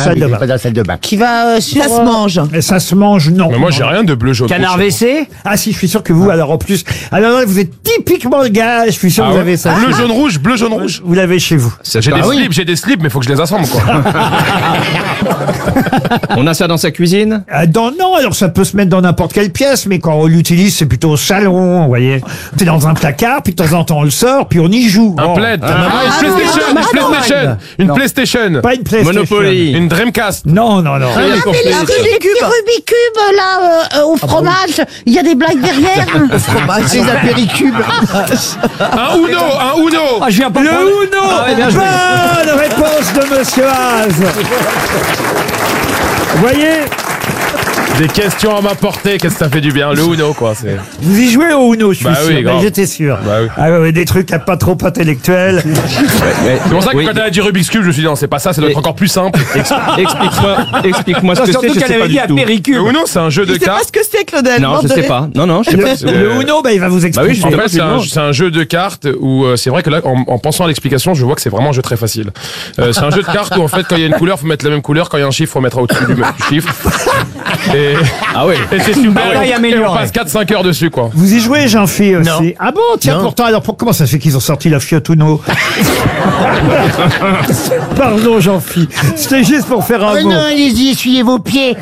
salle de bain. Pas dans la salle de bain. Qui va sur... Ça se mange. Et ça se mange, non. Mais moi, j'ai rien de bleu, jaune, Canard rouge. WC. Ah si, je suis sûr que vous, alors en plus... Alors là, vous êtes typiquement le gars, je suis sûr que vous avez ça. Bleu, jaune, rouge, bleu, jaune, rouge. Vous l'avez chez vous. J'ai des slips, mais faut que je les assemble, quoi. On a ça dans sa cuisine? Non, alors ça peut se mettre dans n'importe quelle pièce, mais quand on l'utilise, c'est plutôt au salon, vous voyez. C'est dans un placard, puis de temps en temps on le sort, puis on y joue. Un Bon. plaid. Une PlayStation. Pas une PlayStation. Monopoly. Une Dreamcast. Non. Ah, mais le Rubik's Cube, là, au fromage, il y a des blagues derrière. C'est les apéricubes. Un Uno. Ah, je viens pas Le prendre- Uno. Ah ouais, bien joué. Bonne réponse de Monsieur Haas. Vous voyez, Des questions à ma portée, qu'est-ce que ça fait du bien. Le Uno, quoi. vous y jouez au Uno, je suis Bah oui, sûr. grave. J'étais sûr. Bah oui. Ah ouais, des trucs pas trop intellectuels. C'est pour ça que quand elle a dit Rubik's Cube, je me suis dit non, c'est pas ça, ça doit être encore plus simple. Explique-moi ce que c'est, Surtout je qu'elle sais pas avait dit du à tout. Péricube. Le Uno, c'est un jeu de Je sais pas cartes. ce que c'est, Claudel. Non, je sais pas. Non, je sais pas. Le Uno, il va vous expliquer. Bah oui, En fait, c'est un jeu de cartes où c'est vrai que là, en pensant à l'explication, je vois que c'est vraiment un jeu très facile. C'est un jeu de cartes où en fait, quand il y a une couleur, faut mettre la même couleur. Quand il y a un chiffre, faut mettre au-dessus du chiffre. Et, Ah ouais. et c'est super. Ah ouais, Et on amélioré. passe 4-5 heures dessus, quoi. Vous y jouez, Jean-Phi, aussi? Non. Ah bon, tiens, Non. pourtant, alors comment ça se fait qu'ils ont sorti la Fiat Uno? Pardon, Jean-Phi. C'était juste pour faire un Oh mot. non, allez-y, essuyez vos pieds.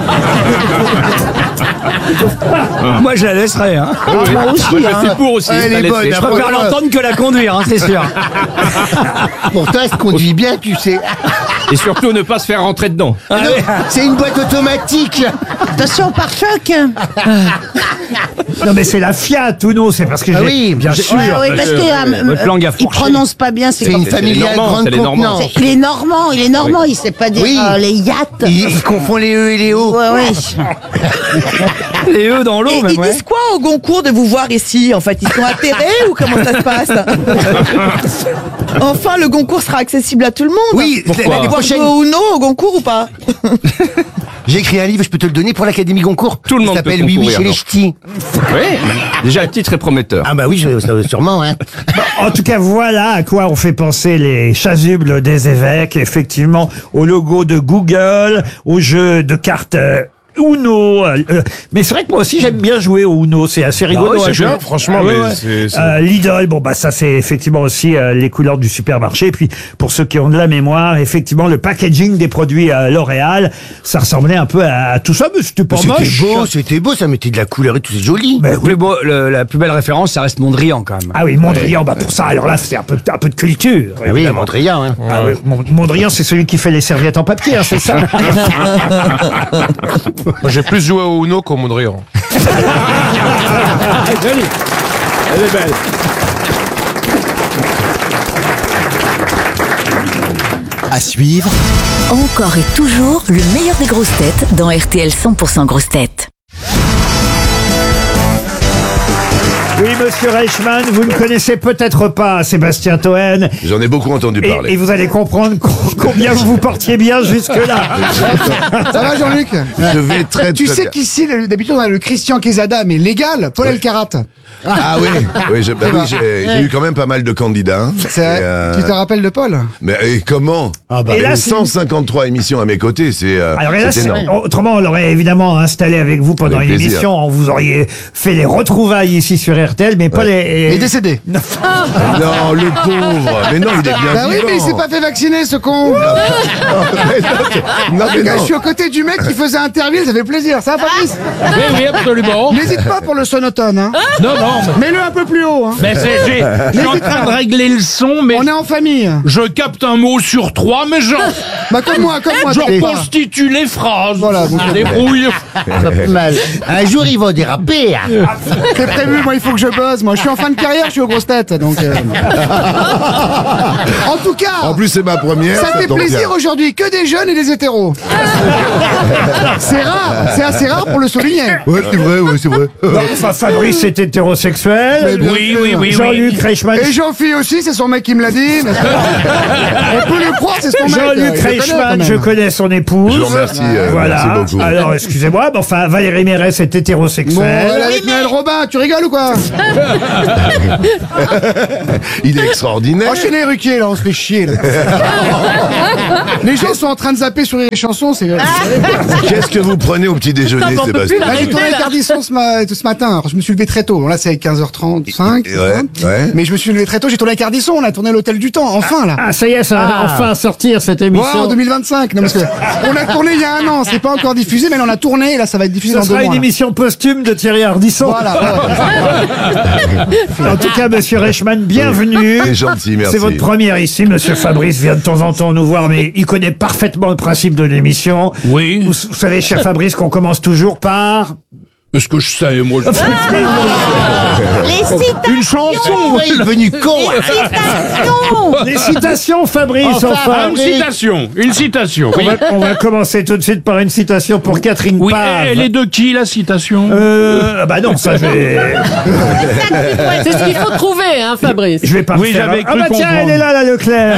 Moi, je la laisserai. Hein. Moi, je suis pour aussi. Elle est la bonne, laisser. Je après. préfère l'entendre que la conduire, hein, c'est sûr. Pourtant, elle se conduit bien, tu sais. Et surtout, ne pas se faire rentrer dedans. Non, c'est une boîte automatique. Attention, pare-choc. Non, mais c'est la Fiat Uno, c'est parce que Ah j'ai... oui, bien sûr. Oui, parce que Votre langue a il fourché. prononce pas bien. C'est une les familiale Normands, grande c'est les Normands. contenance. Il est normand, il sait pas dire Oui. les yachts. Il confond les E et les O. Ouais. Les œufs dans l'eau, Et même, ils ouais. disent quoi au Goncourt de vous voir ici? En fait, ils sont atterrés ou comment ça se passe? Enfin, le Goncourt sera accessible à tout le monde. Oui, Pourquoi l'année prochaine. Jouer au Uno au Concours ou pas? J'ai écrit un livre, je peux te le donner pour l'Académie Goncourt. Tout le monde Ça s'appelle peut Oui, oui, concourir, chez les non. ch'tis. Oui. Déjà, le titre est prometteur. Ah bah oui, sûrement, hein. En tout cas, voilà à quoi ont fait penser les chasubles des évêques, effectivement, au logo de Google, au jeu de cartes Uno. Mais c'est vrai que moi aussi, j'aime bien jouer au Uno, c'est assez rigolo. oui, à c'est jouer. bien, franchement, Ouais, mais ouais. c'est- Lidl, bon bah ça c'est effectivement aussi les couleurs du supermarché. Et puis pour ceux qui ont de la mémoire, effectivement le packaging des produits L'Oréal, ça ressemblait un peu à tout ça, mais c'était pas moche. C'était beau, ça mettait de la couleur et tout, c'est joli. Mais oui. La plus belle référence, ça reste Mondrian, quand même. Ah oui, Mondrian, bah pour ça, alors là c'est un peu de culture. Ah oui, évidemment. Mondrian, hein. Ah oui, Mondrian, c'est celui qui fait les serviettes en papier, hein, c'est ça. Moi, j'ai plus joué au Uno qu'au Mondrian. Jolie. Elle est belle. À suivre, Encore et toujours le meilleur des grosses têtes dans RTL 100% grosses têtes. Oui, monsieur Reichmann, vous ne connaissez peut-être pas Sébastien Toen. J'en ai beaucoup entendu parler. Et vous allez comprendre combien vous vous portiez bien jusque-là. Ça va Jean-Luc Je vais très Tu très sais bien. qu'ici, d'habitude, on a le Christian Quesada, mais légal, Paul Elkarat. Ah oui, j'ai eu quand même pas mal de candidats. C'est vrai. Tu te rappelles de Paul? Mais et comment Et là, Et c'est- 153 émissions à mes côtés, c'est Alors et là, c'est énorme. autrement, on l'aurait évidemment installé avec vous pendant Avec une plaisir. émission. Vous auriez fait les retrouvailles ici sur RTL, mais Paul Il est... est décédé. Non, le pauvre. Mais non, il est bien Bah oui, vivant. mais il s'est pas fait vacciner, ce con. Non, mais Je non. suis aux côtés du mec qui faisait Interville, ça fait plaisir. Ça va, Fabrice? Oui, absolument. N'hésite pas pour le sonotone, hein. Non, non. Mets-le un peu plus haut, hein. Mais je suis en train de régler le son, mais On est en famille. je capte un mot sur trois, mais Bah comme moi. je t'inquiète pas. reconstitue les phrases. Voilà, Je donc- me débrouille. Pas plus mal. Un jour, ils vont déraper. hein. C'est prévu, moi il faut que je buzz. Moi je suis en fin de carrière, je suis aux grosses têtes. Donc, En tout cas, En plus, c'est ma première. ça fait donc, plaisir aujourd'hui, que des jeunes et des hétéros. C'est rare, c'est assez rare pour le souligner. Ouais, c'est vrai, ouais, c'est vrai. Non, enfin, Fabrice est hétéro hétérosexuel. Mais bien Oui, sûr. oui, oui. Jean-Luc Reichmann. Et Jean-Philippe aussi, c'est son mec qui me l'a dit. n'est-ce pas On peut le croire, c'est son mec. Jean-Luc il le connaît, quand Reichmann, même. je connais son épouse. Je vous remercie, Voilà. merci beaucoup. Alors, excusez-moi, mais enfin, Valérie Mérès est Bon, hétérosexuelle. elle est avec Noël Robin, tu rigoles ou quoi? Il est extraordinaire. Enchaînez Ruquier, là, on se fait chier, là. Les gens sont en train de zapper sur les chansons, c'est... Qu'est-ce que vous prenez au petit déjeuner, Sébastien? Là, j'ai tourné Cardisson ce matin. Alors, je me suis levé très tôt. Bon, là, c'est 15h35. Ouais. Mais je me suis levé très tôt. J'ai tourné Cardisson. On a tourné l'Hôtel du Temps. Enfin, là. Ah, ça y est, ça va enfin sortir cette Ouais, émission. en 2025. Non, parce que on a tourné il y a un an. C'est pas encore diffusé, mais on a tourné. Et là, ça va être diffusé Ce dans 2 sera mois. une là. émission posthume de Thierry Ardisson. Voilà. En tout cas, monsieur Reichmann, bienvenue. C'est gentil, merci. C'est votre première ici. Monsieur Fabrice vient de temps en temps nous voir, mais il connaît parfaitement le principe de l'émission. Oui. Vous savez, cher Fabrice, qu'on commence toujours par... Est-ce que je sais, moi? Les citations. Une chanson. Il est devenu con. Les citations, Fabrice, enfin. Une citation. Une citation. Oui. On va commencer tout de suite par une citation pour Catherine Oui, Pave. elle est de qui, la citation? Bah non, ça je vais... C'est ce qu'il faut trouver, hein, Fabrice. Je vais pas Oui, refaire. j'avais Ah cru bah tiens, comprendre. elle est là, la Leclerc.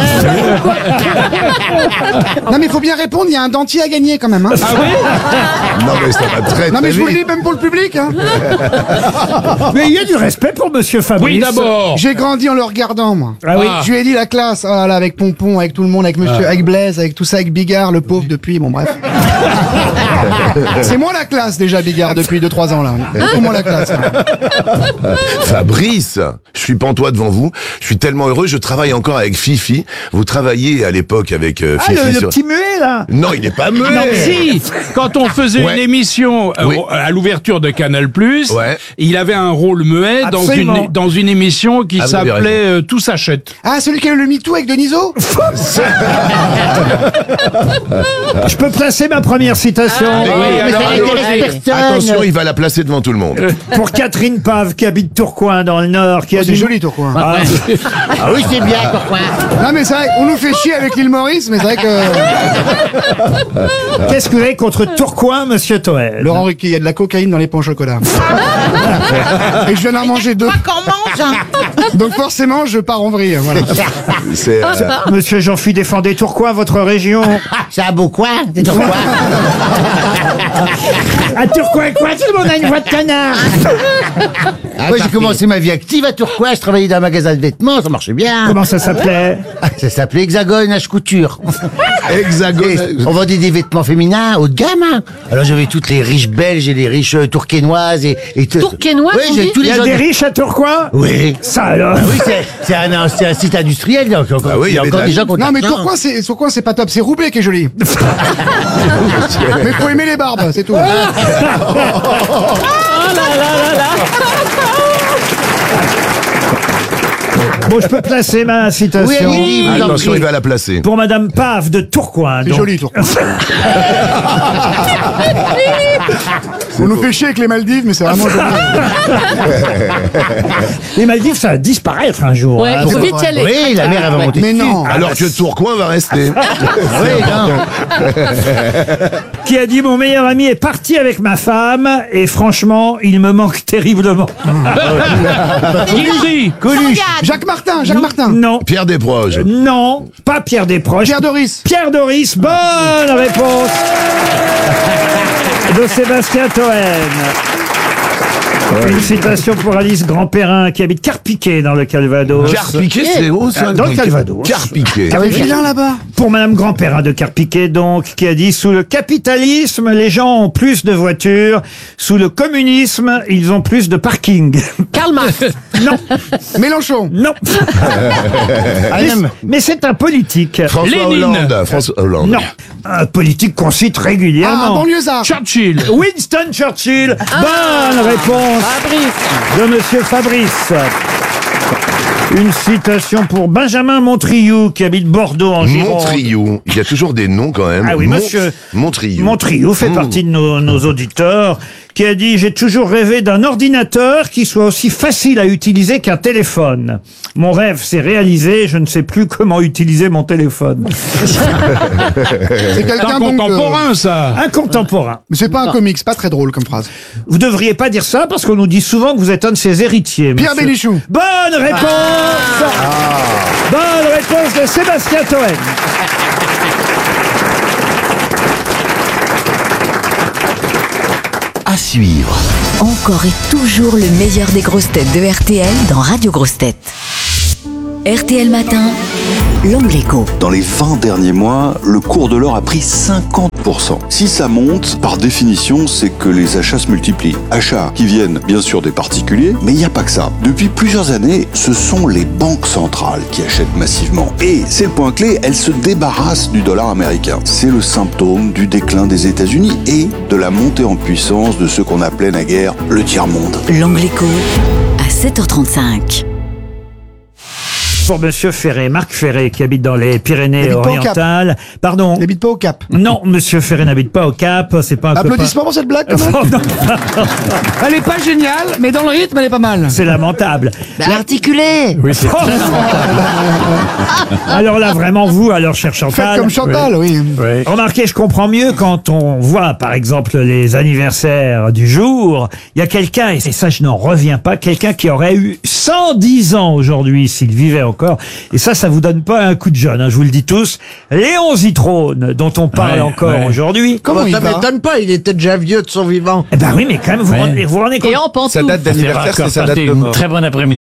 Non, mais il faut bien répondre. Il y a un dentier à gagner, quand même. Hein. Ah oui? Non, mais ça va très, Non, très mais je vous le vite. dis, même pour le public. Hein. Mais il y a du respect pour monsieur Fabrice. Oui, d'abord. J'ai grandi en le regardant, moi. Ah oui. Je lui ai dit la classe, ah, là, avec Pompon, avec tout le monde, avec monsieur, avec Blaise, avec tout ça, avec Bigard, le pauvre depuis, bon bref. C'est moi la classe déjà, Bigard, depuis 2-3 ans là. Beaucoup moins la classe. Hein. Fabrice, je suis pantois devant vous. Je suis tellement heureux. Je travaille encore avec Fifi. Vous travailliez à l'époque avec Ah, Fifi. le sur- petit muet, là. Non, il n'est pas muet. Non, si, quand on faisait Ouais. une émission Oui. à l'ouverture de Canal+, Ouais. il avait un rôle muet Absolument. dans une émission qui Ah, vous avez s'appelait Tout s'achète. Ah, celui qui a eu le MeToo avec Deniso. Je peux placer ma première citation Oui, alors, Attention, il va la placer devant tout le monde. pour Catherine Pave, qui habite Tourcoing, dans le Nord, qui a C'est dit... joli, toi, quoi. Ah, Ah oui, c'est bien, pourquoi? Non, mais c'est vrai, on nous fait chier avec l'île Maurice, mais c'est vrai que. Qu'est-ce que vous avez contre Tourcoing, monsieur Toel? Laurent Ruquier, il y a de la cocaïne dans les pains au chocolat. Et je viens d'en manger 2. Qu'on mange. Hein. Donc forcément, je pars en vrille. Voilà. C'est Monsieur Jean-Philippe, défendez Tourcoing, votre région. C'est un beau coin, c'est pourquoi? À Tourcoing, quoi? Tout le monde a une voix de canard. Moi, j'ai commencé ma vie active à Tourcoing, je travaillais dans un magasin de vêtements, ça marchait bien. Comment ça s'appelait? Ça s'appelait Hexagone H Couture. hexagone. Et on vendait des vêtements féminins haut de gamme. Hein. Alors j'avais toutes les riches belges et les riches tourquenoises et tout. Tourquenoises, Oui, on j'ai dit tous Il y les a gens. des riches à Tourcoing? Oui. Ça alors? Ah oui, c'est un site industriel. Donc, Ah oui, il y a il y encore avait des gens qui ont Non, mais l'argent. Tourcoing, c'est pas top. C'est Roubaix qui est joli. Mais faut aimer les barbes, c'est tout. Bon, je peux placer ma citation. Oui, allez-y, vous en Attention, prie. il va la placer. Pour Madame Pave de Tourcoing. C'est donc. joli, Tourcoing. On nous fait chier avec les Maldives, mais c'est vraiment joli. Les Maldives, ça va disparaître un jour. Ouais, hein. faut vite y aller. Oui, la mer elle va monter. Mais dessus. non. Alors que Tourcoing va rester. Oui, non. Qui a dit mon meilleur ami est parti avec ma femme et franchement, il me manque terriblement. Qui Coluche. Jacques Martin. Non. Pierre Desproges. Non, pas Pierre Desproges. Pierre Doris. Pierre Doris, bonne réponse de Sébastien Toen. Une citation pour Alice Grandperrin qui habite Carpiquet dans le Calvados. Carpiquet, c'est haut, ça. Dans le Calvados. Carpiquet. Ah oui, vilain là-bas. Pour Madame Grandperrin de Carpiquet, donc, qui a dit « Sous le capitalisme, les gens ont plus de voitures. Sous le communisme, ils ont plus de parking. Karl Marx. » Non, Mélenchon. non. Mais c'est un politique. François Lénine. Hollande. François Hollande. Non, un politique qu'on cite Ah, régulièrement. banlieusard. Churchill. Winston Churchill. Bonne réponse Fabrice. de Monsieur Fabrice. Une citation pour Benjamin Montriou, qui habite Bordeaux en Gironde. Montriou. Il y a toujours des noms quand même. Ah oui, monsieur. Montriou. Montriou fait partie de nos auditeurs, qui a dit « J'ai toujours rêvé d'un ordinateur qui soit aussi facile à utiliser qu'un téléphone. Mon rêve s'est réalisé, je ne sais plus comment utiliser mon téléphone. » C'est quelqu'un donc Contemporain, ça. Un contemporain. Mais c'est pas un comique, c'est pas très drôle comme phrase. Vous devriez pas dire ça parce qu'on nous dit souvent que vous êtes un de ses héritiers. Pierre monsieur. Bénichou. Bonne réponse. Bonne réponse de Sébastien Toen. À suivre. Encore et toujours le meilleur des grosses têtes de RTL dans Radio Grosses Têtes. RTL Matin, l'angle écho. Dans les 20 derniers mois, le cours de l'or a pris 50%. Si ça monte, par définition, c'est que les achats se multiplient. Achats qui viennent bien sûr des particuliers, mais il n'y a pas que ça. Depuis plusieurs années, ce sont les banques centrales qui achètent massivement. Et c'est le point clé, elles se débarrassent du dollar américain. C'est le symptôme du déclin des États-Unis et de la montée en puissance de ce qu'on appelait naguère le tiers-monde. L'angle écho à 7h35. Pour Monsieur Ferré, Marc Ferré, qui habite dans les Pyrénées-Orientales. Pardon. Il n'habite pas au Cap. Non, Monsieur Ferré n'habite pas au Cap, c'est pas un Applaudissements pour cette blague, quand même. Elle est pas géniale, mais dans le rythme, elle est pas mal. C'est lamentable. L'articulé. Oui, c'est très lamentable. Alors là, vraiment, vous, alors, cher Chantal. Faites comme Chantal, oui. Remarquez, je comprends mieux quand on voit, par exemple, les anniversaires du jour. Il y a quelqu'un, et ça, je n'en reviens pas, quelqu'un qui aurait eu 110 ans aujourd'hui s'il vivait encore. Et ça vous donne pas un coup de jeune, hein, je vous le dis tous. Léon Zitrone, dont on parle encore aujourd'hui. Comment Ça m'étonne pas, il était déjà vieux de son vivant. Eh ben oui, mais quand même, vous vous rendez compte. Et en pantoufles. Sa date d'anniversaire, c'est sa date de mort. Très bon après-midi.